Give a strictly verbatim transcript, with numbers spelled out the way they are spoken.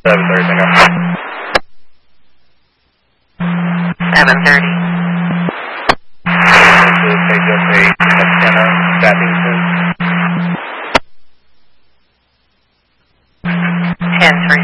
seven thirty, pick up. seven thirty. This is H S eight, antenna, Babbington. ten three.